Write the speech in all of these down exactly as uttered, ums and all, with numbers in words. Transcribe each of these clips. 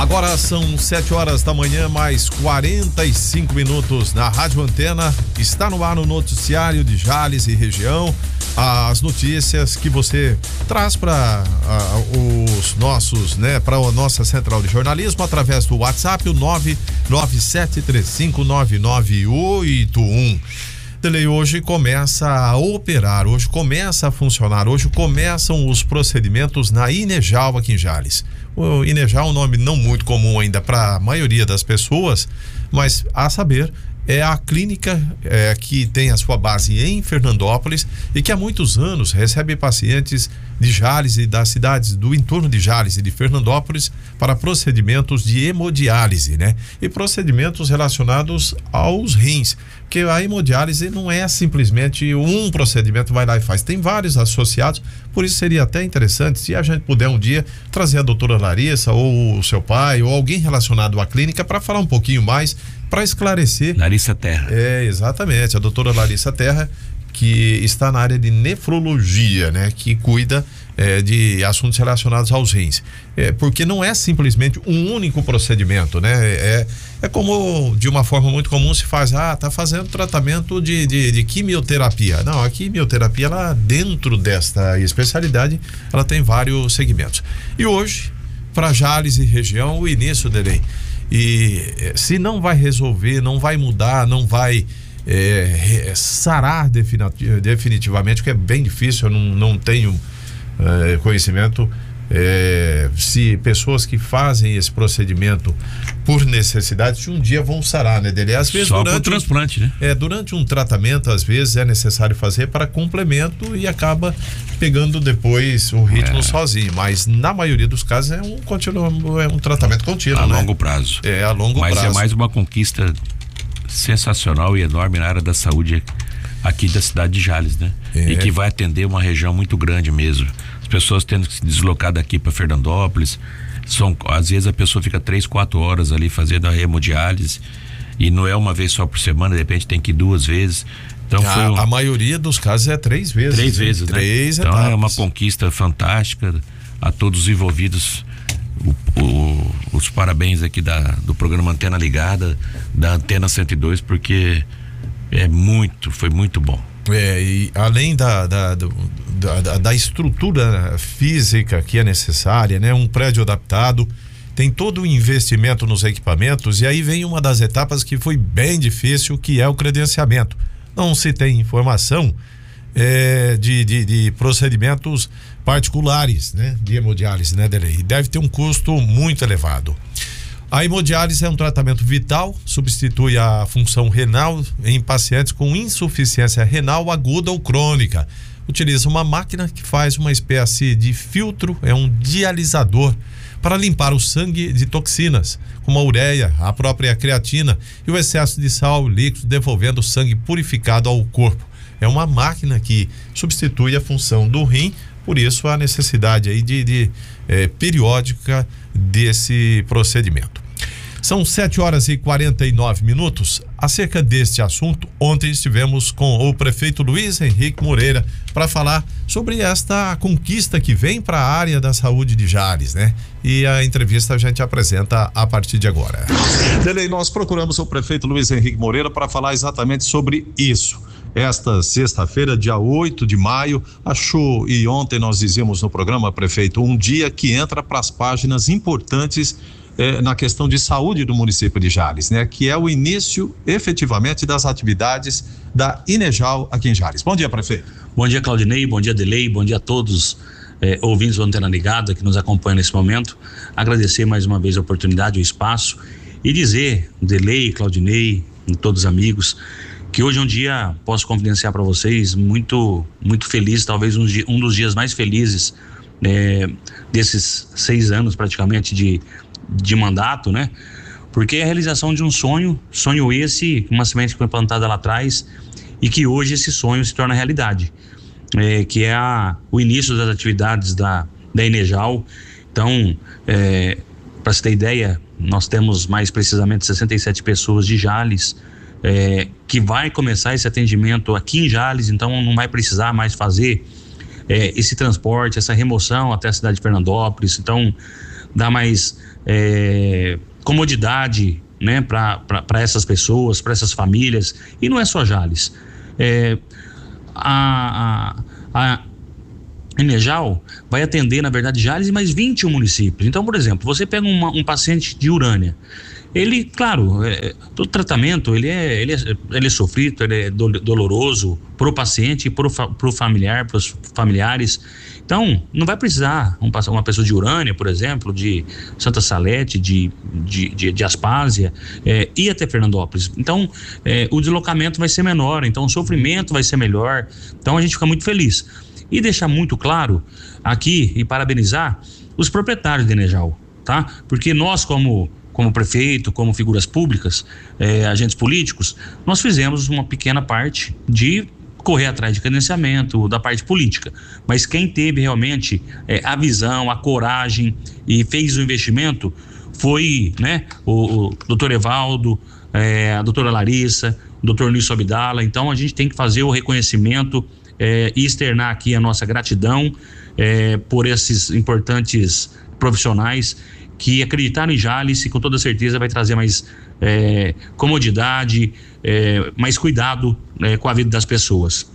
Agora são sete horas da manhã, mais quarenta e cinco minutos na Rádio Antena. Está no ar o noticiário de Jales e região. As notícias que você traz para uh, os nossos, né, para a nossa central de jornalismo através do WhatsApp, o nove nove sete três cinco nove nove oito um. Delei, hoje começa a operar, hoje começa a funcionar, hoje começam os procedimentos na Inejal aqui em Jales. O Inejal é um nome não muito comum ainda para a maioria das pessoas, mas a saber, é a clínica é, que tem a sua base em Fernandópolis e que há muitos anos recebe pacientes de Jales e das cidades do entorno de Jales e de Fernandópolis para procedimentos de hemodiálise, né? E procedimentos relacionados aos rins, porque a hemodiálise não é simplesmente um procedimento, vai lá e faz, tem vários associados, por isso seria até interessante se a gente puder um dia trazer a doutora Larissa ou o seu pai ou alguém relacionado à clínica para falar um pouquinho mais, para esclarecer. Larissa Terra. É, exatamente, a doutora Larissa Terra, que está na área de nefrologia, né? Que cuida é, de assuntos relacionados aos rins. É, porque não é simplesmente um único procedimento, né? É, é como de uma forma muito comum se faz, ah, tá fazendo tratamento de, de, de quimioterapia. Não, a quimioterapia, ela dentro desta especialidade, ela tem vários segmentos. E hoje, para Jales e região, o início dele. E se não vai resolver, não vai mudar, não vai é, sarar definitivamente, que é bem difícil, eu não, não tenho é, conhecimento é, se pessoas que fazem esse procedimento por necessidade de um dia vão sarar, né, dele? Às vezes só durante por transplante, né? É, durante um tratamento, às vezes é necessário fazer para complemento e acaba pegando depois o ritmo é. sozinho, mas na maioria dos casos é um continuo, é um tratamento contínuo, a né? longo prazo. É, a longo mas prazo. Mas é mais uma conquista sensacional e enorme na área da saúde aqui da cidade de Jales, né? É. E que vai atender uma região muito grande mesmo. As pessoas tendo que se deslocar daqui para Fernandópolis, são, às vezes a pessoa fica três, quatro horas ali fazendo a hemodiálise e não é uma vez só por semana, de repente tem que ir duas vezes. Então a, foi um, a maioria dos casos é três vezes. Três vezes, né? Três então etapas. É uma conquista fantástica a todos os envolvidos. O, o, os parabéns aqui da, do programa Antena Ligada, da Antena cento e dois, porque é muito, foi muito bom. É, e além da, da, do, da, da estrutura física que é necessária, né? Um prédio adaptado, tem todo o investimento nos equipamentos, e aí vem uma das etapas que foi bem difícil, que é o credenciamento. Não se tem informação é, de, de, de procedimentos particulares, né? De hemodiálise, né, Delei? Deve ter um custo muito elevado. A hemodiálise é um tratamento vital, substitui a função renal em pacientes com insuficiência renal aguda ou crônica. Utiliza uma máquina que faz uma espécie de filtro, é um dialisador, para limpar o sangue de toxinas, como a ureia, a própria creatina e o excesso de sal líquido, devolvendo o sangue purificado ao corpo. É uma máquina que substitui a função do rim, por isso a necessidade aí de, de eh, periódica desse procedimento. São sete horas e quarenta e nove minutos. Acerca deste assunto, ontem estivemos com o prefeito Luiz Henrique Moreira para falar sobre esta conquista que vem para a área da saúde de Jales, né? E a entrevista a gente apresenta a partir de agora. Delei, nós procuramos o prefeito Luiz Henrique Moreira para falar exatamente sobre isso. Esta sexta-feira, dia oito de maio, achou, e ontem nós dizíamos no programa, prefeito, um dia que entra para as páginas importantes eh, na questão de saúde do município de Jales, né? Que é o início, efetivamente, das atividades da Inejal aqui em Jales. Bom dia, prefeito. Bom dia, Claudinei, bom dia, Delei, bom dia a todos eh, ouvintes do Antena Ligada que nos acompanham nesse momento. Agradecer mais uma vez a oportunidade, o espaço e dizer, Delei, Claudinei, todos os amigos, que hoje é um dia, posso confidenciar para vocês, muito muito feliz, talvez um, um dos dias mais felizes é, desses seis anos praticamente de, de mandato, né? Porque é a realização de um sonho, sonho esse, uma semente que foi plantada lá atrás e que hoje esse sonho se torna realidade, é, que é a, o início das atividades da, da Inejal. Então, é, para você ter ideia, nós temos mais precisamente sessenta e sete pessoas de Jales, É, que vai começar esse atendimento aqui em Jales, então não vai precisar mais fazer é, esse transporte, essa remoção até a cidade de Fernandópolis. Então dar mais é, comodidade, né, para essas pessoas, para essas famílias. E não é só Jales. É, a, a, a Enerjal vai atender, na verdade, Jales e mais vinte e um municípios. Então, por exemplo, você pega uma, um paciente de Urânia. Ele, claro, é, todo tratamento ele é, ele, é, ele é sofrido, ele é do, doloroso para o paciente e para o familiar, para os familiares. Então, não vai precisar um, uma pessoa de Urânia, por exemplo, de Santa Salete, de, de, de, de Aspásia, é, ir até Fernandópolis. Então, é, o deslocamento vai ser menor, então o sofrimento vai ser melhor. Então, a gente fica muito feliz. E deixar muito claro aqui e parabenizar os proprietários da Enerjal, tá? Porque nós, como como prefeito, como figuras públicas, eh, agentes políticos, nós fizemos uma pequena parte de correr atrás de credenciamento, da parte política. Mas quem teve realmente eh, a visão, a coragem e fez o investimento foi, né, o, o doutor Evaldo, eh, a doutora Larissa, o doutor Nilson Abdala. Então a gente tem que fazer o reconhecimento eh, e externar aqui a nossa gratidão eh, por esses importantes profissionais que acreditaram em Jales e com toda certeza vai trazer mais é, comodidade, é, mais cuidado é, com a vida das pessoas.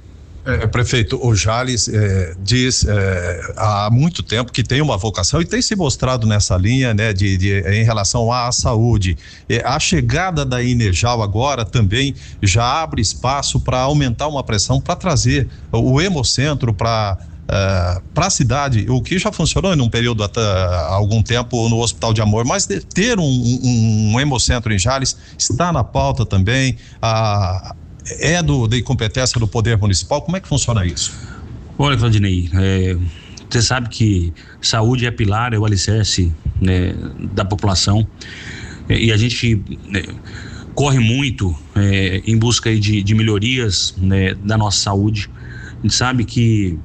É, prefeito, o Jales é, diz é, há muito tempo que tem uma vocação e tem se mostrado nessa linha, né, de, de em relação à saúde. É, a chegada da Enerjal agora também já abre espaço para aumentar uma pressão, para trazer o Hemocentro para Uh, para a cidade, o que já funcionou em um período até há algum tempo no Hospital de Amor, mas de ter um, um, um hemocentro em Jales está na pauta também, uh, é do, de competência do Poder Municipal. Como é que funciona isso? Olha, Claudinei, é, você sabe que saúde é pilar, é o alicerce, né, da população, é, e a gente né, corre muito é, em busca aí de, de melhorias, né, da nossa saúde. A gente sabe que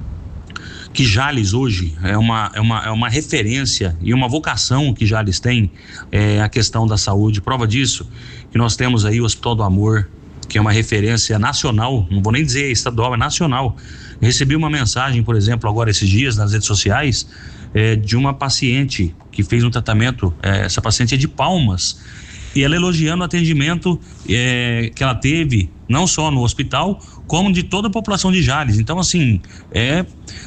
que Jales hoje é uma, é uma, é uma referência e uma vocação que Jales tem, é a questão da saúde. Prova disso, que nós temos aí o Hospital do Amor, que é uma referência nacional, não vou nem dizer estadual, é nacional. Eu recebi uma mensagem, por exemplo, agora esses dias nas redes sociais, é, de uma paciente que fez um tratamento, é, essa paciente é de Palmas, e ela elogiando o atendimento é, que ela teve, não só no hospital, como de toda a população de Jales. Então, assim, é,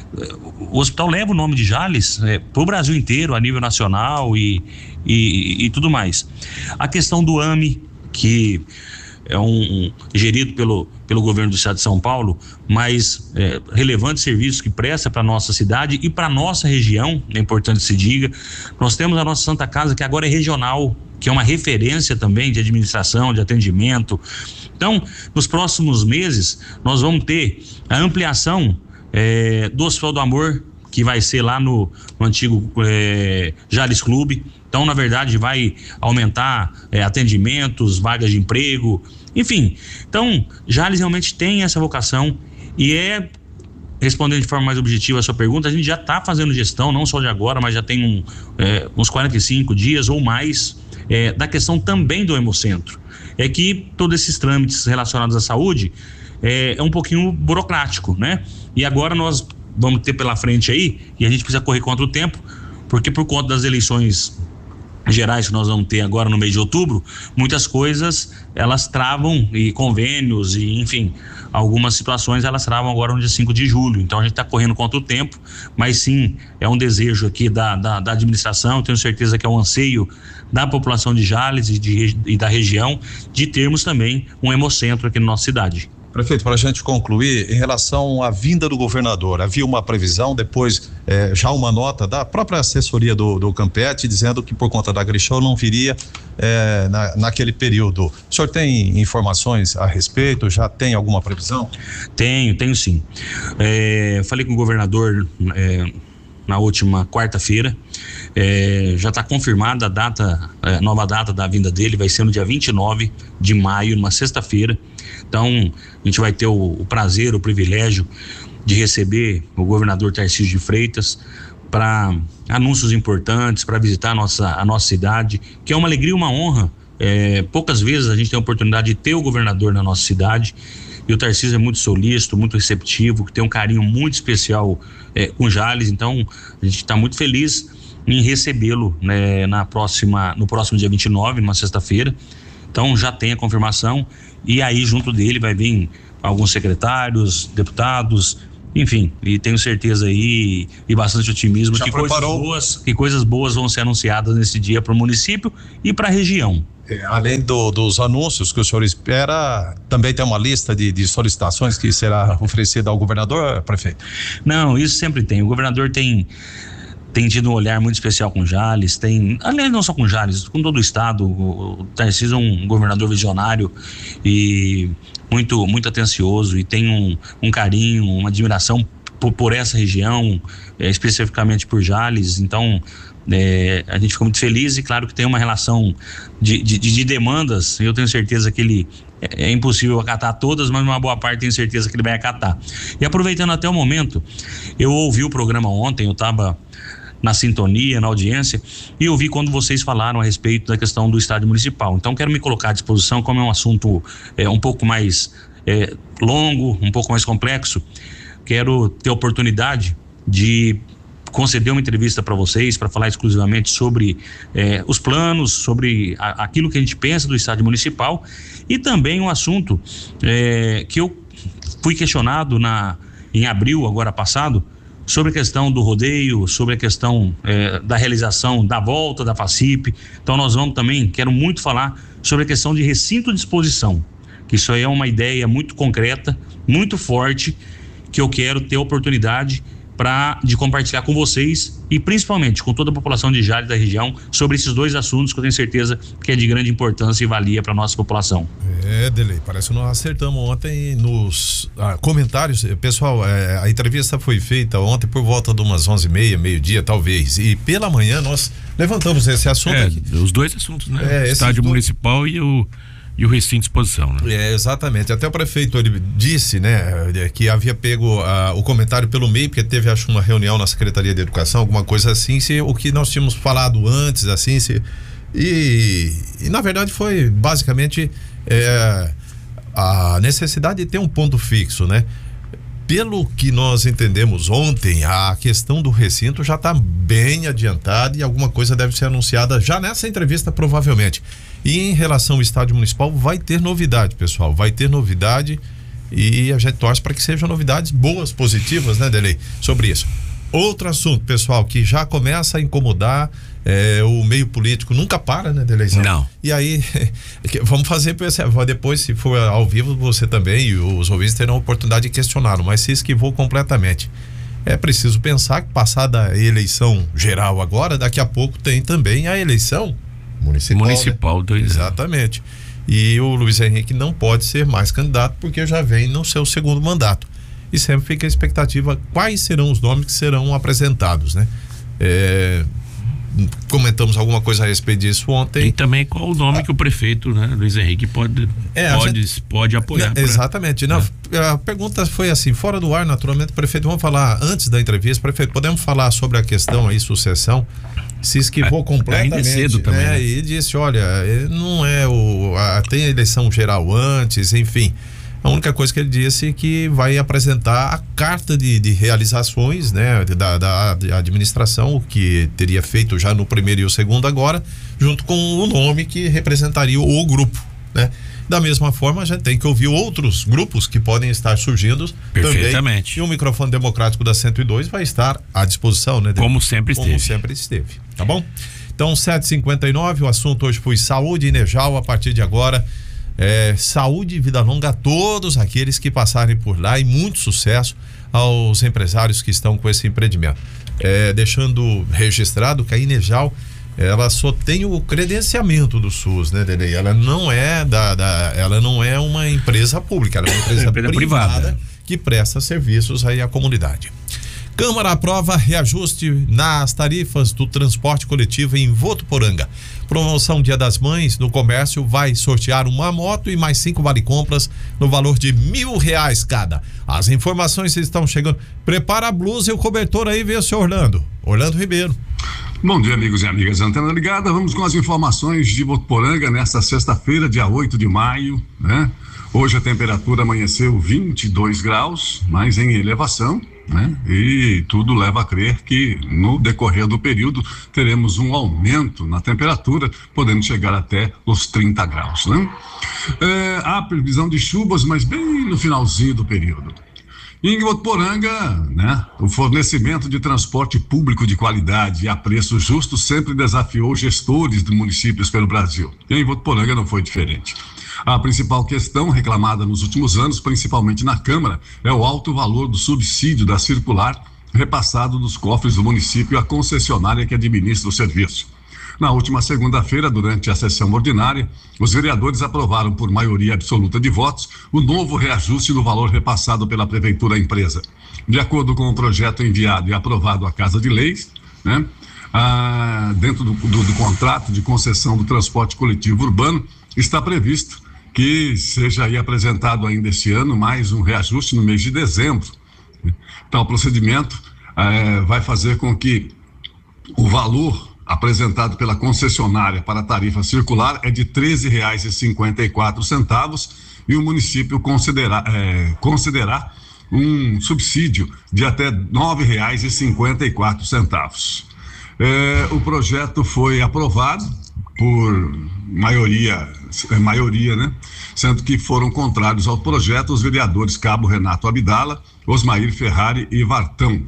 o hospital leva o nome de Jales é, para o Brasil inteiro, a nível nacional e, e, e tudo mais. A questão do A M E, que é um, um gerido pelo, pelo governo do estado de São Paulo, mas é, relevantes serviços que presta para nossa cidade e para nossa região, é importante que se diga. Nós temos a nossa Santa Casa, que agora é regional, que é uma referência também de administração, de atendimento. Então, nos próximos meses, nós vamos ter a ampliação é, do Hospital do Amor, que vai ser lá no, no antigo é, Jales Clube. Então, na verdade, vai aumentar é, atendimentos, vagas de emprego, enfim. Então, Jales realmente tem essa vocação e é, respondendo de forma mais objetiva a sua pergunta, a gente já está fazendo gestão, não só de agora, mas já tem um, é, uns quarenta e cinco dias ou mais, é, da questão também do Hemocentro. É que todos esses trâmites relacionados à saúde é, é um pouquinho burocrático, né? E agora nós vamos ter pela frente aí, e a gente precisa correr contra o tempo, porque por conta das eleições gerais que nós vamos ter agora no mês de outubro, muitas coisas elas travam, e convênios e enfim, algumas situações elas travam agora no dia cinco de julho. Então a gente está correndo contra o tempo, mas sim, é um desejo aqui da, da, da administração, tenho certeza que é um anseio da população de Jales e, de, e da região de termos também um hemocentro aqui na nossa cidade. Prefeito, para a gente concluir, em relação à vinda do governador, havia uma previsão, depois eh, já uma nota da própria assessoria do, do Campete, dizendo que por conta da Grishow não viria eh, na, naquele período. O senhor tem informações a respeito? Já tem alguma previsão? Tenho, tenho sim. É, falei com o governador é, na última quarta-feira, é, já está confirmada a data, a nova data da vinda dele, vai ser no dia vinte e nove de maio, numa sexta-feira. Então, a gente vai ter o, o prazer, o privilégio de receber o governador Tarcísio de Freitas para anúncios importantes, para visitar a nossa, a nossa cidade, que é uma alegria e uma honra. É, poucas vezes a gente tem a oportunidade de ter o governador na nossa cidade, e o Tarcísio é muito solícito, muito receptivo, que tem um carinho muito especial é, com Jales. Então, a gente está muito feliz em recebê-lo, né, na próxima, no próximo dia vinte e nove, numa sexta-feira. Então já tem a confirmação, e aí junto dele vai vir alguns secretários, deputados, enfim, e tenho certeza aí e bastante otimismo que coisas, boas, que coisas boas vão ser anunciadas nesse dia para o município e para a região. É, além do, dos anúncios que o senhor espera, também tem uma lista de, de solicitações que será oferecida ao governador, prefeito? Não, isso sempre tem. O governador tem tem tido um olhar muito especial com Jales, tem, aliás, não só com Jales, com todo o estado. O Tarcísio é um governador visionário e muito, muito atencioso, e tem um, um carinho, uma admiração por, por essa região, é, especificamente por Jales. Então, é, a gente fica muito feliz, e claro que tem uma relação de, de, de demandas. Eu tenho certeza que ele é, é impossível acatar todas, mas uma boa parte tenho certeza que ele vai acatar. E aproveitando até o momento, eu ouvi o programa ontem, eu estava na sintonia, na audiência, e eu vi quando vocês falaram a respeito da questão do estádio municipal. Então quero me colocar à disposição, como é um assunto é, um pouco mais é, longo, um pouco mais complexo. Quero ter a oportunidade de conceder uma entrevista para vocês, para falar exclusivamente sobre é, os planos, sobre a, aquilo que a gente pensa do estádio municipal, e também um assunto é, que eu fui questionado na, em abril, agora passado, sobre a questão do rodeio, sobre a questão eh, da realização da volta da FACIP. Então nós vamos também, quero muito falar sobre a questão de recinto de exposição, que isso aí é uma ideia muito concreta, muito forte, que eu quero ter a oportunidade pra, de compartilhar com vocês, e principalmente com toda a população de Jales da região, sobre esses dois assuntos que eu tenho certeza que é de grande importância e valia para a nossa população. É, Delei, parece que nós acertamos ontem nos ah, comentários. Pessoal, é, a entrevista foi feita ontem por volta de umas onze e meia, meio-dia talvez, e pela manhã nós levantamos esse assunto é, aqui. Os dois assuntos, né? É, o estádio municipal e o e o recinto de exposição, né? É, exatamente. Até o prefeito, ele disse, né, que havia pego uh, o comentário pelo meio, porque teve, acho, uma reunião na Secretaria de Educação, alguma coisa assim, se o que nós tínhamos falado antes, assim, se, e, e na verdade foi basicamente é, a necessidade de ter um ponto fixo, né? Pelo que nós entendemos ontem, a questão do recinto já está bem adiantada, e alguma coisa deve ser anunciada já nessa entrevista, provavelmente. E em relação ao estádio municipal, vai ter novidade, pessoal, vai ter novidade, e a gente torce para que sejam novidades boas, positivas, né, Delei, sobre isso. Outro assunto, pessoal, que já começa a incomodar é, o meio político, nunca para, né, Delei? Não. E aí, vamos fazer, depois, se for ao vivo, você também e os ouvintes terão a oportunidade de questioná-lo, mas se esquivou completamente. É preciso pensar que, passada a eleição geral agora, daqui a pouco tem também a eleição municipal. Municipal, né? do Exatamente. E o Luiz Henrique não pode ser mais candidato, porque já vem no seu segundo mandato. E sempre fica a expectativa quais serão os nomes que serão apresentados, né? É, comentamos alguma coisa a respeito disso ontem. E também qual o nome ah, que o prefeito, né, Luiz Henrique, pode, é, pode, gente, pode apoiar. Né, pra, exatamente. Não, é. A pergunta foi assim, fora do ar, naturalmente, prefeito, vamos falar antes da entrevista, prefeito, podemos falar sobre a questão aí, sucessão? Se esquivou é, completamente, ainda é cedo também, né? né? E disse, olha, não é o a, tem a eleição geral antes, enfim. A única coisa que ele disse é que vai apresentar a carta de, de realizações, né, da, da, da administração, o que teria feito já no primeiro e o segundo agora, junto com o nome que representaria o grupo, né? Da mesma forma, a gente tem que ouvir outros grupos que podem estar surgindo perfeitamente. Também, e o microfone democrático da cento e dois vai estar à disposição, né? Como sempre Como esteve. sempre esteve, tá bom? Então, sete e cinquenta e nove, o assunto hoje foi saúde e Nejal. A partir de agora, é, saúde e vida longa a todos aqueles que passarem por lá, e muito sucesso aos empresários que estão com esse empreendimento. É, deixando registrado que a Inejal, ela só tem o credenciamento do SUS, né, Delei? Ela não é da, da ela não é uma empresa pública, ela é uma empresa, empresa privada, privada que presta serviços aí à comunidade. Câmara aprova reajuste nas tarifas do transporte coletivo em Votuporanga. Promoção Dia das Mães no comércio vai sortear uma moto e mais cinco vale-compras no valor de mil reais cada. As informações estão chegando. Prepara a blusa e o cobertor aí, viu, seu Orlando? Orlando Ribeiro. Bom dia, amigos e amigas da Antena Ligada. Vamos com as informações de Votuporanga nesta sexta-feira, dia oito de maio, né? Hoje a temperatura amanheceu vinte e dois graus, mas em elevação. né? E tudo leva a crer que no decorrer do período teremos um aumento na temperatura, podendo chegar até os trinta graus, né? É, há previsão de chuvas, mas bem no finalzinho do período. Em Votuporanga, né, o fornecimento de transporte público de qualidade e a preço justo sempre desafiou gestores de municípios pelo Brasil. E em Votuporanga não foi diferente. A principal questão reclamada nos últimos anos, principalmente na Câmara, é o alto valor do subsídio da circular repassado dos cofres do município à concessionária que administra o serviço. Na última segunda-feira, durante a sessão ordinária, os vereadores aprovaram por maioria absoluta de votos o novo reajuste do valor repassado pela Prefeitura à empresa. De acordo com o projeto enviado e aprovado à Casa de Leis, né, ah, dentro do, do, do contrato de concessão do transporte coletivo urbano, está previsto que seja aí apresentado ainda este ano mais um reajuste no mês de dezembro. Tal procedimento eh, vai fazer com que o valor apresentado pela concessionária para a tarifa circular é de treze reais e cinquenta e quatro centavos e o município considerar, é, considerar um subsídio de até nove reais e cinquenta e quatro centavos. É, o projeto foi aprovado por maioria, maioria, né? Sendo que foram contrários ao projeto os vereadores Cabo Renato Abdala, Osmair Ferrari e Vartão.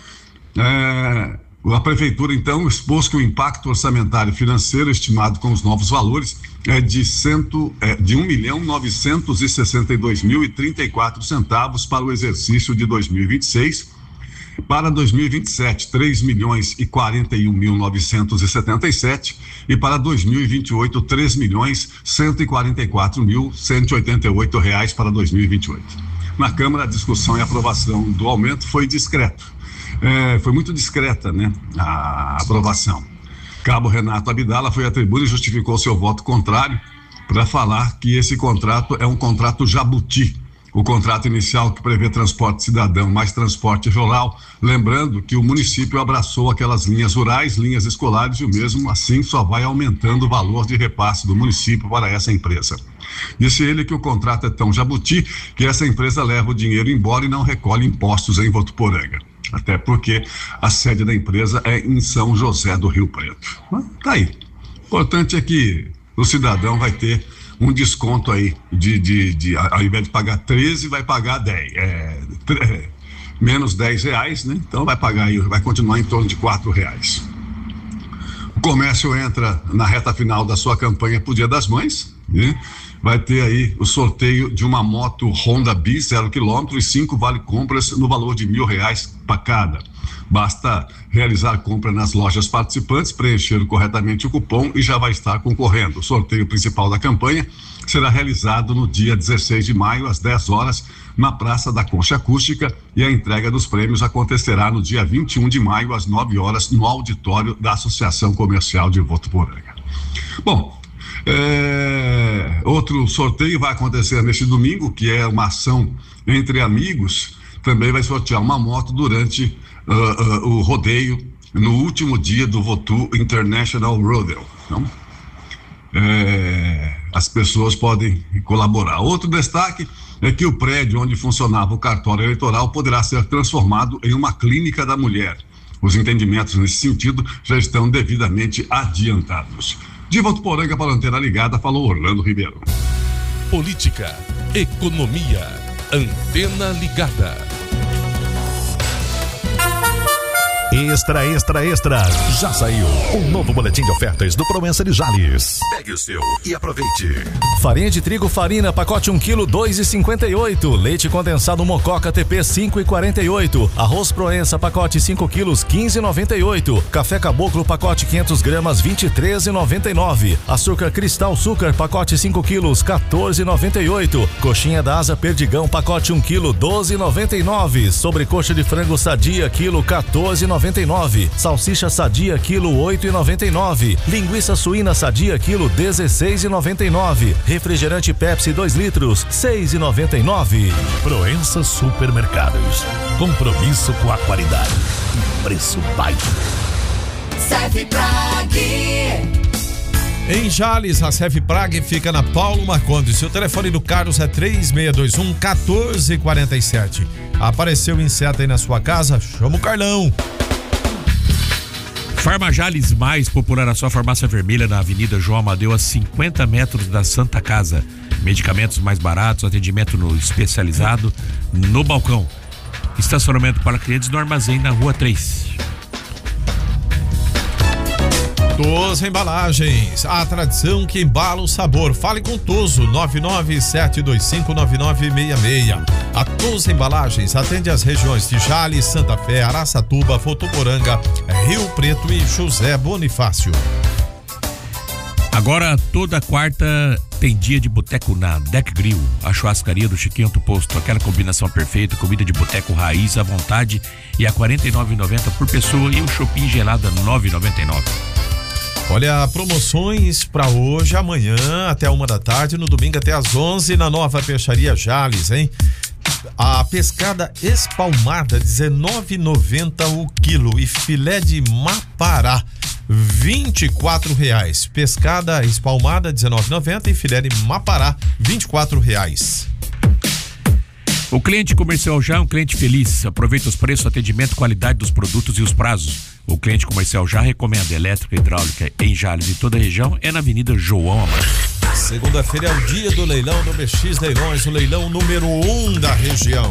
É, A Prefeitura, então, expôs que o impacto orçamentário financeiro estimado com os novos valores é de, cento, é de um milhão novecentos e sessenta e dois mil e trinta e quatro centavos para o exercício de dois mil e vinte e seis. Para dois mil e vinte e sete, três milhões e quarenta e um mil novecentos e setenta e sete e para dois mil e vinte e oito, três milhões cento e quarenta e quatro mil cento e oitenta e oito reais para dois mil e vinte e oito. Na Câmara, a discussão e aprovação do aumento foi discreto. É, foi muito discreta, né, a aprovação. Cabo Renato Abdala foi à tribuna e justificou seu voto contrário para falar que esse contrato é um contrato jabuti. O contrato inicial que prevê transporte cidadão mais transporte rural, lembrando que o município abraçou aquelas linhas rurais, linhas escolares e o mesmo assim só vai aumentando o valor de repasse do município para essa empresa. Disse ele que o contrato é tão jabuti que essa empresa leva o dinheiro embora e não recolhe impostos em Votuporanga. Até porque a sede da empresa é em São José do Rio Preto. Mas tá aí. O importante é que o cidadão vai ter um desconto aí de, de, de ao invés de pagar treze, vai pagar dez, é, é, menos dez reais, né? Então vai pagar aí, vai continuar em torno de quatro reais. O comércio entra na reta final da sua campanha pro Dia das Mães, né? Vai ter aí o sorteio de uma moto Honda Bis zero quilômetro e cinco vale compras no valor de mil reais para cada. Basta realizar compra nas lojas participantes, preencher corretamente o cupom e já vai estar concorrendo. O sorteio principal da campanha será realizado no dia dezesseis de maio, às dez horas, na Praça da Concha Acústica, e a entrega dos prêmios acontecerá no dia vinte e um de maio, às nove horas, no auditório da Associação Comercial de Votuporanga. Bom, É, outro sorteio vai acontecer neste domingo, que é uma ação entre amigos, também vai sortear uma moto durante uh, uh, o rodeio no último dia do Votu International Rodeo. Então, é, as pessoas podem colaborar. Outro destaque é que o prédio onde funcionava o cartório eleitoral poderá ser transformado em uma clínica da mulher. Os entendimentos nesse sentido já estão devidamente adiantados. De Votuporanga para a Antena Ligada, falou Orlando Ribeiro. Política, economia, Antena Ligada. Extra, extra, extra. Já saiu o novo boletim de ofertas do Proença de Jales. Pegue o seu e aproveite. Farinha de trigo Farina, pacote um quilo, dois e cinquenta e oito. Leite condensado Mococa T P, cinco e quarenta e oito. Arroz Proença, pacote cinco quilos, quinze e noventa e oito. Café Caboclo, pacote quinhentas gramas, vinte e três e noventa e nove. Açúcar Cristal Açúcar, pacote cinco quilos, quatorze e noventa e oito. Coxinha da Asa Perdigão, pacote um quilo, doze e noventa e nove. Sobrecoxa de frango Sadia, quilo, quatorze e noventa e nove. Salsicha Sadia, quilo, oito e noventa e nove. Linguiça suína Sadia, quilo, dezesseis e noventa e nove. Refrigerante Pepsi dois litros, seis e noventa e nove. Proença Supermercados. Compromisso com a qualidade e preço baixo. Serve Prag. Em Jales, a Cefprague fica na Paulo Marcondes. Seu telefone do Carlos é três seis dois um, um quatro quatro sete. Apareceu inseto aí na sua casa? Chama o Carlão. Farmajales Mais, popular a sua farmácia vermelha na Avenida João Amadeu, a cinquenta metros da Santa Casa. Medicamentos mais baratos, atendimento no especializado no balcão. Estacionamento para clientes no armazém na Rua três. Toso Embalagens, a tradição que embala o sabor. Fale com Toso, nove nove sete dois cinco nove nove seis seis. A Toso Embalagens atende as regiões de Jales, Santa Fé, Araçatuba, Votuporanga, Rio Preto e José Bonifácio. Agora, toda quarta tem dia de boteco na Deck Grill, a churrascaria do Chiquinho do Posto. Aquela combinação perfeita, comida de boteco raiz à vontade e a quarenta e nove reais e noventa centavos por pessoa e o shopping gelado a nove reais e noventa e nove centavos. Olha, promoções para hoje, amanhã até uma da tarde, no domingo até às onze na Nova Peixaria Jales, hein? A pescada espalmada dezenove reais e noventa centavos o quilo e filé de mapará vinte e quatro reais. Pescada espalmada dezenove reais e noventa centavos e filé de mapará vinte e quatro reais. O cliente comercial já é um cliente feliz. Aproveita os preços, atendimento, qualidade dos produtos e os prazos. O cliente comercial já recomenda elétrica e hidráulica em Jales e toda a região é na Avenida João Amado. Segunda-feira é o dia do leilão do B X Leilões, o leilão número um da região.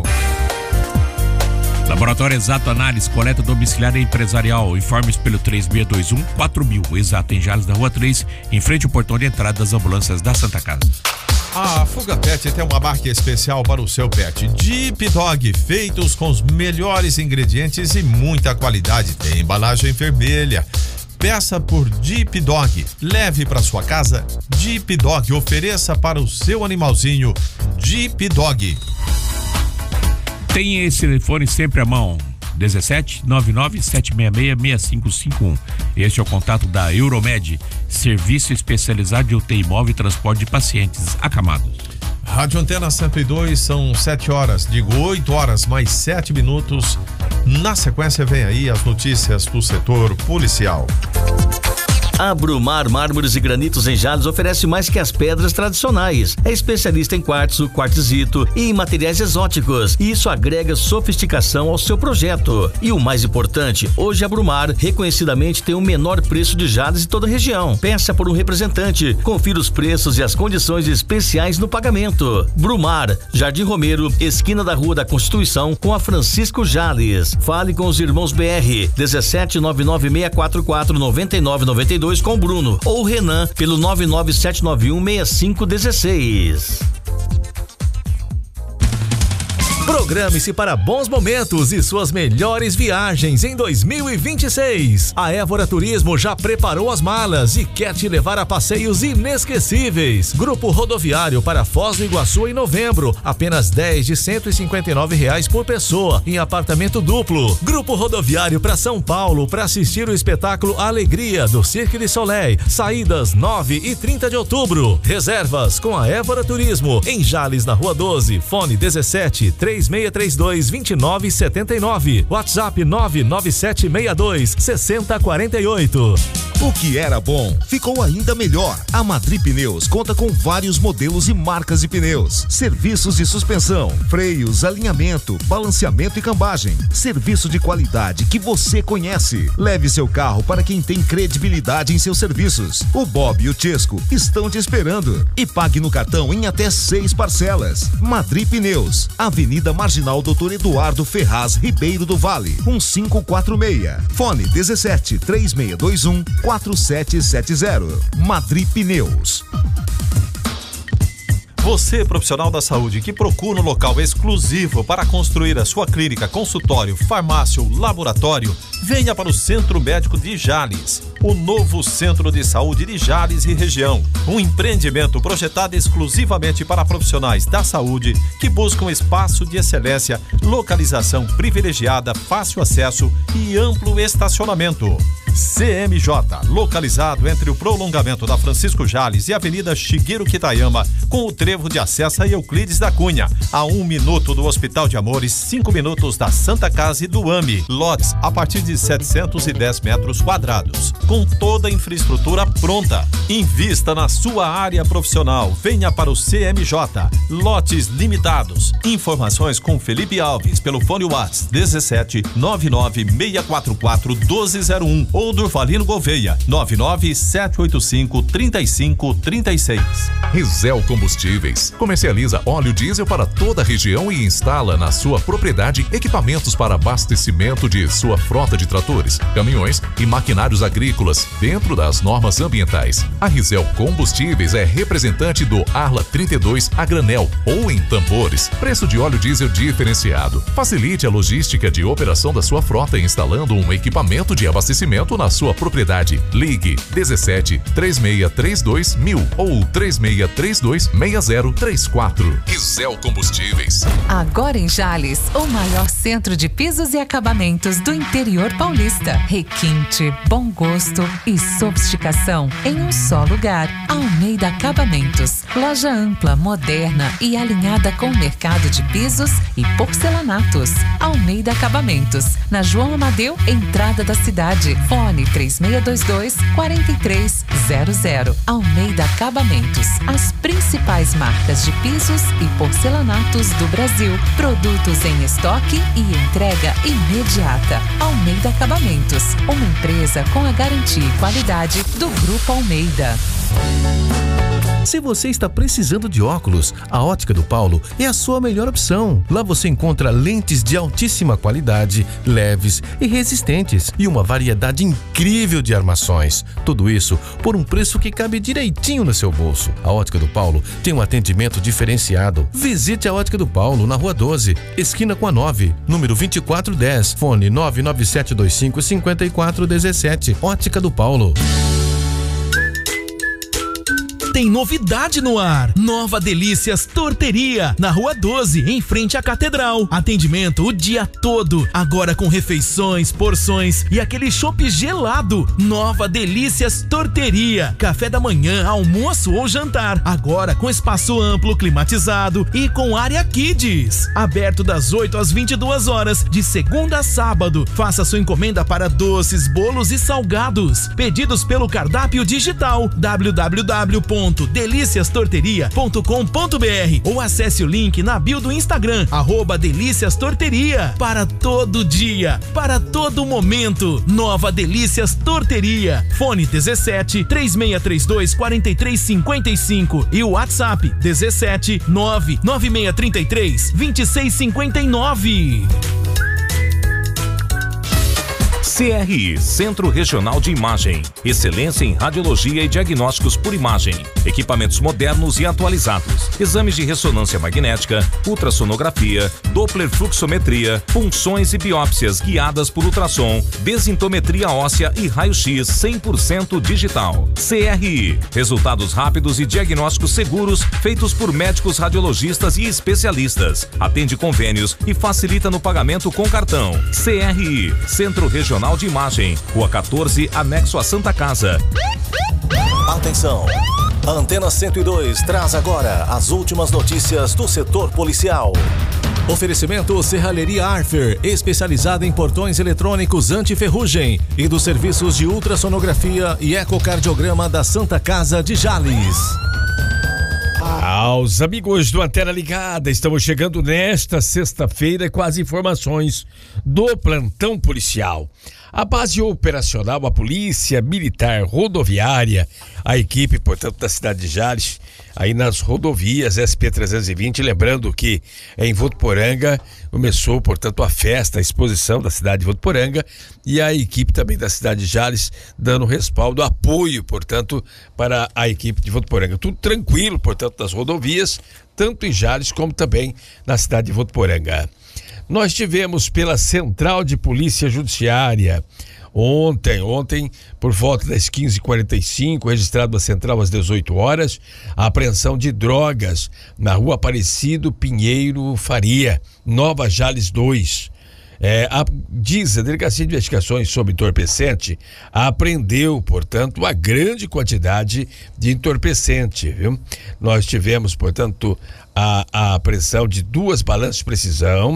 Laboratório Exato Análise, coleta domiciliar e empresarial. Informes pelo três seis dois um, quatro mil. Exato em Jales, da Rua três, em frente ao portão de entrada das ambulâncias da Santa Casa. A Fuga Pet tem uma marca especial para o seu pet. Deep Dog, feitos com os melhores ingredientes e muita qualidade. Tem embalagem vermelha. Peça por Deep Dog. Leve para sua casa Deep Dog. Ofereça para o seu animalzinho Deep Dog. Tem esse telefone sempre à mão. dezessete nove nove sete seis seis seis cinco cinco um. Este é o contato da Euromed, serviço especializado de U T I móvel e transporte de pacientes acamados. Rádio Antena cento e dois, são sete horas, digo oito horas mais sete minutos. Na sequência vem aí as notícias do setor policial. A Brumar Mármores e Granitos em Jales oferece mais que as pedras tradicionais. É especialista em quartzo, quartzito e em materiais exóticos. E isso agrega sofisticação ao seu projeto. E o mais importante, hoje a Brumar reconhecidamente tem o menor preço de Jales em toda a região. Peça por um representante. Confira os preços e as condições especiais no pagamento. Brumar, Jardim Romero, esquina da Rua da Constituição com a Francisco Jales. Fale com os irmãos B R, dezessete nove nove seis quatro quatro nove nove nove dois com o Bruno ou Renan pelo nove nove sete nove um seis cinco um seis. Programe-se para bons momentos e suas melhores viagens em dois mil e vinte e seis. A Évora Turismo já preparou as malas e quer te levar a passeios inesquecíveis. Grupo rodoviário para Foz do Iguaçu em novembro, apenas dez de cento e cinquenta e nove reais por pessoa em apartamento duplo. Grupo rodoviário para São Paulo para assistir o espetáculo Alegria do Cirque du Soleil. Saídas nove e trinta de outubro. Reservas com a Évora Turismo em Jales, na Rua doze. Fone dezessete três seis três dois dois nove sete nove. WhatsApp nove nove sete seis dois seis zero quatro oito. O que era bom ficou ainda melhor. A Madri Pneus conta com vários modelos e marcas de pneus, serviços de suspensão, freios, alinhamento, balanceamento e cambagem. Serviço de qualidade que você conhece. Leve seu carro para quem tem credibilidade em seus serviços. O Bob e o Chesco estão te esperando. E pague no cartão em até seis parcelas. Madri Pneus, Avenida Marginal Doutor Eduardo Ferraz Ribeiro do Vale, um cinco quatro seis. Fone dezessete três seis dois um quatro sete sete zero. Madri Pneus. Você, profissional da saúde, que procura um local exclusivo para construir a sua clínica, consultório, farmácia ou laboratório, venha para o Centro Médico de Jales, o novo Centro de Saúde de Jales e região. Um empreendimento projetado exclusivamente para profissionais da saúde que buscam espaço de excelência, localização privilegiada, fácil acesso e amplo estacionamento. C M J, localizado entre o prolongamento da Francisco Jales e a Avenida Shigeru Kitayama, com o trevo de acesso a Euclides da Cunha, a um minuto do Hospital de Amores, cinco minutos da Santa Casa e do A M I. Lotes a partir de setecentos e dez metros quadrados, com toda a infraestrutura pronta. Invista na sua área profissional. Venha para o C M J. Lotes limitados. Informações com Felipe Alves pelo fone WhatsApp dezessete nove nove seis quatro quatro um dois zero um ou Durvalino Gouveia nove nove sete oito cinco três cinco três seis. Rizal Combustíveis comercializa óleo diesel para toda a região e instala na sua propriedade equipamentos para abastecimento de sua frota de tratores, caminhões e maquinários agrícolas dentro das normas ambientais. A Rizal Combustíveis é representante do Arla trinta e dois a granel ou em tambores. Preço de óleo diesel diferenciado. Facilite a logística de operação da sua frota instalando um equipamento de abastecimento na sua propriedade. Ligue dezessete três seis três dois mil ou três seis três dois seis zero três quatro. Rizal Combustíveis. Agora em Jales, o maior centro de pisos e acabamentos do interior paulista. Requinte, bom gosto e sofisticação em um só lugar. Almeida Acabamentos. Loja ampla, moderna e alinhada com o mercado de pisos e porcelanatos. Almeida Acabamentos. Na João Amadeu, entrada da cidade. Fone três seis dois dois quatro três zero zero. Almeida Acabamentos. As principais marcas de pisos e porcelanatos do Brasil. Produtos em estoque e entrega imediata. Almeida Acabamentos. Uma empresa com a garantia e qualidade do Grupo Almeida. Se você está precisando de óculos, a Ótica do Paulo é a sua melhor opção. Lá você encontra lentes de altíssima qualidade, leves e resistentes e uma variedade incrível de armações. Tudo isso por um preço que cabe direitinho no seu bolso. A Ótica do Paulo tem um atendimento diferenciado. Visite a Ótica do Paulo na Rua doze, esquina com a nove, número vinte e quatro dez, fone nove nove sete dois cinco cinco quatro um sete. Ótica do Paulo. Tem novidade no ar. Nova Delícias Torteria, na Rua doze, em frente à Catedral. Atendimento o dia todo, agora com refeições, porções e aquele chopp gelado. Nova Delícias Torteria. Café da manhã, almoço ou jantar. Agora com espaço amplo, climatizado e com área Kids. Aberto das oito às vinte e duas horas, de segunda a sábado. Faça sua encomenda para doces, bolos e salgados. Pedidos pelo cardápio digital w w w ponto delícias torteria ponto com ponto b r ou acesse o link na bio do Instagram, arroba Delícias Torteria. Para todo dia, para todo momento, Nova Delícias Torteria. Fone dezessete três seis três dois quatro três cinco cinco e o WhatsApp dezessete nove nove seis três três dois seis cinco nove. C R I, Centro Regional de Imagem. Excelência em radiologia e diagnósticos por imagem. Equipamentos modernos e atualizados. Exames de ressonância magnética, ultrassonografia, Doppler fluxometria, punções e biópsias guiadas por ultrassom, desintometria óssea e raio-x cem por cento digital. C R I, resultados rápidos e diagnósticos seguros feitos por médicos radiologistas e especialistas. Atende convênios e facilita no pagamento com cartão. C R I, Centro Regional de Imagem, Rua quatorze, anexo a Santa Casa. Atenção! A Antena cento e dois traz agora as últimas notícias do setor policial. Oferecimento Serralheria Arfer, especializada em portões eletrônicos anti-ferrugem e dos serviços de ultrassonografia e ecocardiograma da Santa Casa de Jales. Aos amigos do Antena Ligada, estamos chegando nesta sexta-feira com as informações do plantão policial. A base operacional, a Polícia Militar Rodoviária, a equipe, portanto, da cidade de Jales, aí nas rodovias S P trezentos e vinte, lembrando que em Votuporanga começou, portanto, a festa, a exposição da cidade de Votuporanga e a equipe também da cidade de Jales dando respaldo, apoio, portanto, para a equipe de Votuporanga. Tudo tranquilo, portanto, nas rodovias, tanto em Jales como também na cidade de Votuporanga. Nós tivemos pela Central de Polícia Judiciária ontem, ontem por volta das quinze e quarenta e cinco, registrado na Central às dezoito horas, a apreensão de drogas na Rua Aparecido Pinheiro Faria, Nova Jales dois. É, a, diz a Delegacia de Investigações sobre Entorpecente apreendeu, portanto, uma grande quantidade de entorpecente, viu? Nós tivemos, portanto, a, a apreensão de duas balanças de precisão,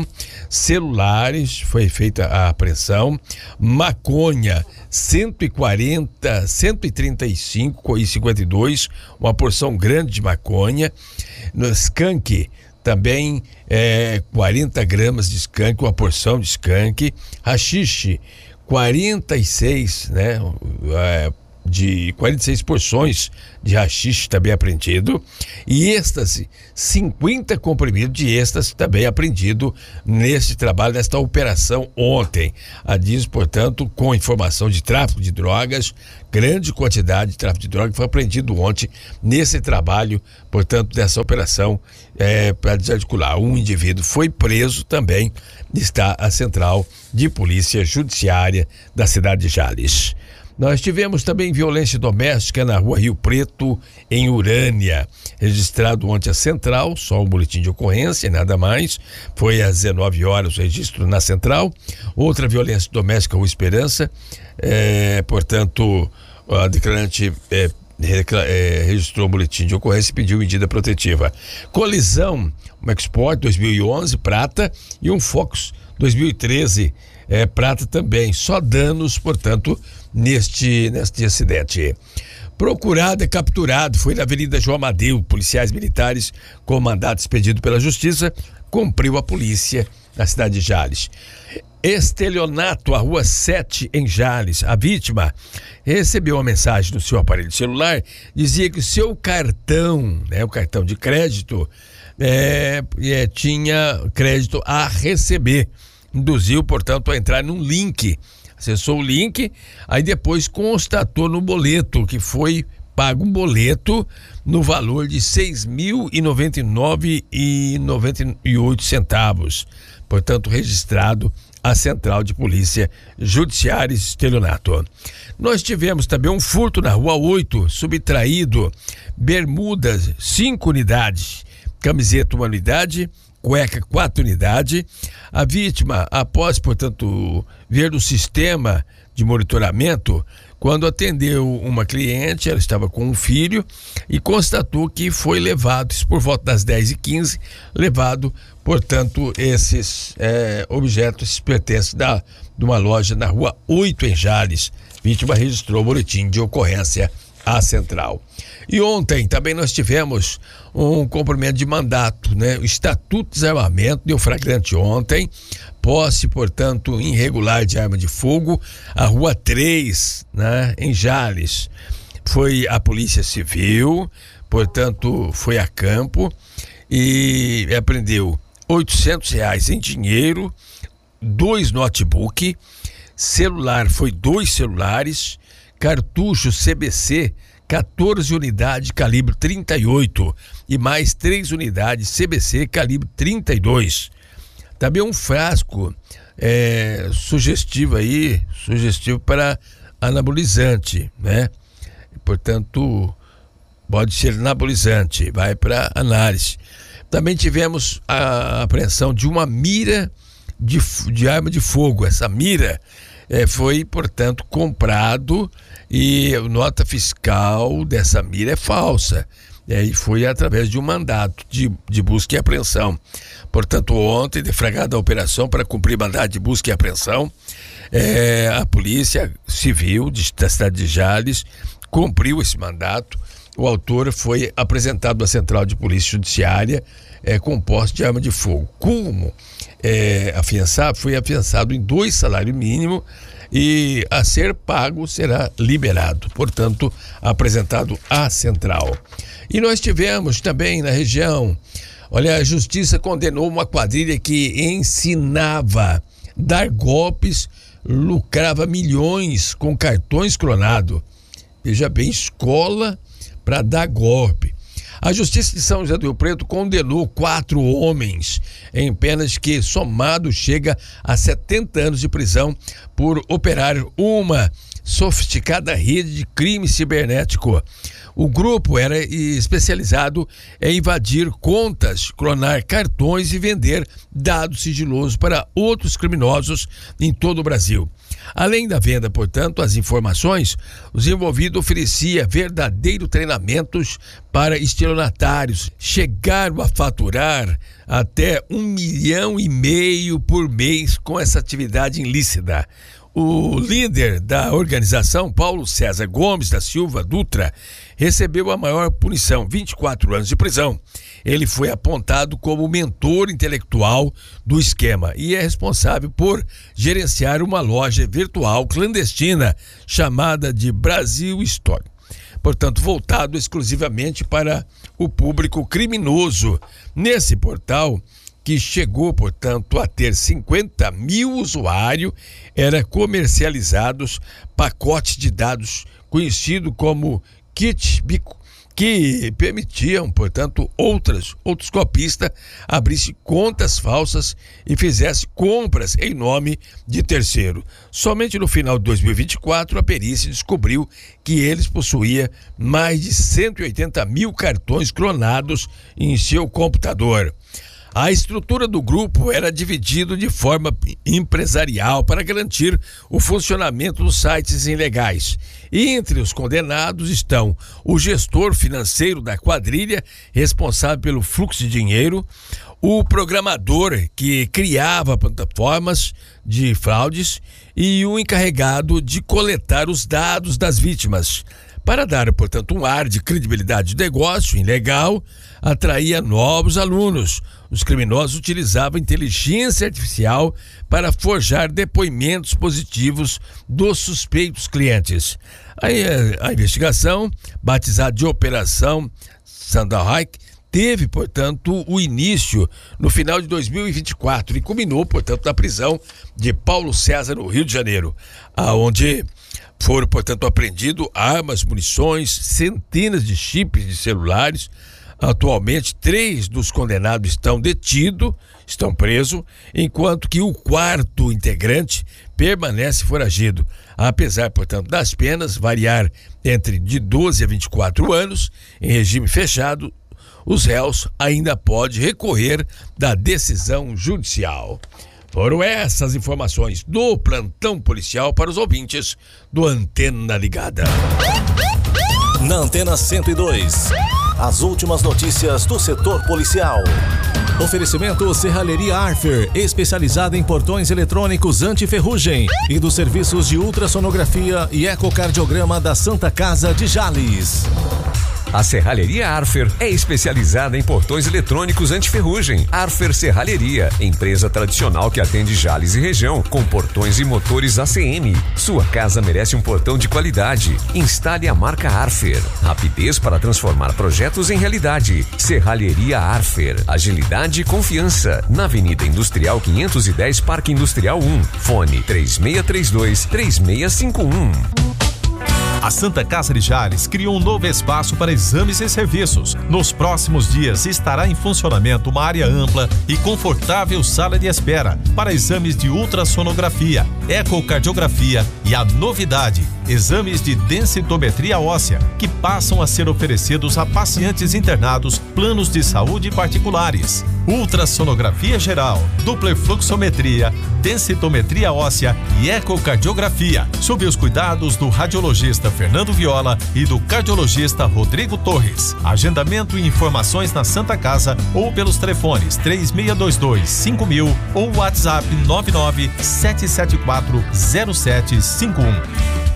celulares, foi feita a apreensão, maconha, cento e quarenta, cento e trinta e cinco e cinquenta e dois, uma porção grande de maconha, no skunk, também é, quarenta gramas de skunk, uma porção de skunk, haxixe, quarenta e seis, né, é, de quarenta e seis porções de haxixe também apreendido, e êxtase, cinquenta comprimidos de êxtase também apreendido neste trabalho, nesta operação ontem. A diz, portanto, com informação de tráfico de drogas, grande quantidade de tráfico de drogas foi apreendido ontem nesse trabalho, portanto, dessa operação é, para desarticular. Um indivíduo foi preso também, está a Central de Polícia Judiciária da cidade de Jales. Nós tivemos também violência doméstica na rua Rio Preto, em Urânia. Registrado ontem a Central, só um boletim de ocorrência, nada mais. Foi às dezenove horas o registro na Central. Outra violência doméstica, Rua Esperança. É, portanto, a declarante é, é, registrou um boletim de ocorrência e pediu medida protetiva. Colisão, um Export dois mil e onze, prata, e um Focus dois mil e treze, é, prata também. Só danos, portanto, neste, neste acidente. Procurado e capturado, foi na Avenida João Amadeu. Policiais militares com mandato expedido pela Justiça, cumpriu a polícia na cidade de Jales. Estelionato, a rua sete, em Jales. A vítima recebeu uma mensagem no seu aparelho celular, dizia que o seu cartão, né, o cartão de crédito, é, é, tinha crédito a receber. Induziu, portanto, a entrar num link. Acessou o link, aí depois constatou no boleto que foi pago um boleto no valor de seis mil e noventa e nove reais e noventa e oito centavos. Portanto, registrado a Central de Polícia Judiciária de Estelionato. Nós tivemos também um furto na rua oito, subtraído, bermudas, cinco unidades, camiseta, uma unidade, cueca, quatro unidades. A vítima, após, portanto, ver o sistema de monitoramento, quando atendeu uma cliente, ela estava com um filho e constatou que foi levado, isso por volta das dez e quinze, levado, portanto, esses é, objetos, esses pertences da, de uma loja na rua oito, em Jales. Vítima registrou o boletim de ocorrência à Central. E ontem também nós tivemos um cumprimento de mandato, né? O Estatuto de Desarmamento deu flagrante ontem, posse, portanto, irregular de arma de fogo, a rua três, né? Em Jales. Foi a Polícia Civil, portanto, foi a campo e apreendeu oitocentos reais em dinheiro, dois notebook, celular, foi dois celulares, cartucho C B C, quatorze unidades calibre trinta e oito e mais três unidades C B C calibre trinta e dois. Também um frasco é, sugestivo aí, sugestivo para anabolizante, né? Portanto, pode ser anabolizante, vai para análise. Também tivemos a apreensão de uma mira de, de arma de fogo. Essa mira é, foi, portanto, comprado e a nota fiscal dessa mira é falsa. É, e foi através de um mandato de, de busca e apreensão. Portanto, ontem, deflagrada a operação para cumprir mandato de busca e apreensão, é, a Polícia Civil de, da cidade de Jales cumpriu esse mandato. O autor foi apresentado à Central de Polícia Judiciária é, com posse de arma de fogo. Como é, afiançado, foi afiançado em dois salários mínimos e a ser pago será liberado. Portanto, apresentado à Central. E nós tivemos também na região, olha, a Justiça condenou uma quadrilha que ensinava dar golpes, lucrava milhões com cartões clonados. Veja bem, escola para dar golpe. A Justiça de São José do Rio Preto condenou quatro homens em penas que, somado, chega a setenta anos de prisão por operar uma sofisticada rede de crime cibernético. O grupo era especializado em invadir contas, clonar cartões e vender dados sigilosos para outros criminosos em todo o Brasil. Além da venda, portanto, as informações, os envolvidos ofereciam verdadeiros treinamentos para estelionatários. Chegaram a faturar até um milhão e meio por mês com essa atividade ilícita. O líder da organização, Paulo César Gomes da Silva Dutra, recebeu a maior punição, vinte e quatro anos de prisão. Ele foi apontado como mentor intelectual do esquema e é responsável por gerenciar uma loja virtual clandestina chamada de Brasil Store. Portanto, voltado exclusivamente para o público criminoso. Nesse portal, que chegou, portanto, a ter cinquenta mil usuários, era comercializados pacotes de dados conhecido como kit bico, que permitiam, portanto, outras, outros copistas abrissem contas falsas e fizessem compras em nome de terceiro. Somente no final de dois mil e vinte e quatro, a perícia descobriu que eles possuíam mais de cento e oitenta mil cartões clonados em seu computador. A estrutura do grupo era dividida de forma empresarial para garantir o funcionamento dos sites ilegais. E entre os condenados estão o gestor financeiro da quadrilha, responsável pelo fluxo de dinheiro, o programador que criava plataformas de fraudes e o encarregado de coletar os dados das vítimas. Para dar, portanto, um ar de credibilidade de negócio ilegal, atraía novos alunos. Os criminosos utilizavam inteligência artificial para forjar depoimentos positivos dos suspeitos clientes. A, a investigação, batizada de Operação Sanderreich, teve, portanto, o início no final de dois mil e vinte e quatro e culminou, portanto, na prisão de Paulo César, no Rio de Janeiro, aonde foram, portanto, apreendidos armas, munições, centenas de chips de celulares. Atualmente, três dos condenados estão detidos, estão presos, enquanto que o quarto integrante permanece foragido. Apesar, portanto, das penas variar entre de doze a vinte e quatro anos, em regime fechado, os réus ainda podem recorrer da decisão judicial. Foram essas informações do plantão policial para os ouvintes do Antena Ligada. Na Antena cento e dois, as últimas notícias do setor policial. Oferecimento Serralheria Arfer, especializada em portões eletrônicos anti-ferrugem e dos serviços de ultrassonografia e ecocardiograma da Santa Casa de Jales. A Serralheria Arfer é especializada em portões eletrônicos anti-ferrugem. Arfer Serralheria, empresa tradicional que atende Jales e região, com portões e motores A C M. Sua casa merece um portão de qualidade. Instale a marca Arfer. Rapidez para transformar projetos em realidade. Serralheria Arfer. Agilidade e confiança. Na Avenida Industrial quinhentos e dez, Parque Industrial um. Fone três seis três dois, três seis cinco um. A Santa Casa de Jales criou um novo espaço para exames e serviços. Nos próximos dias estará em funcionamento uma área ampla e confortável sala de espera para exames de ultrassonografia, ecocardiografia e a novidade, exames de densitometria óssea, que passam a ser oferecidos a pacientes internados, planos de saúde particulares. Ultrassonografia geral, duplefluxometria, densitometria óssea e ecocardiografia, sob os cuidados do radiologista Fernando Viola e do cardiologista Rodrigo Torres. Agendamento e informações na Santa Casa ou pelos telefones três seis dois dois, cinco mil ou WhatsApp nove nove sete sete quatro zero sete cinco um.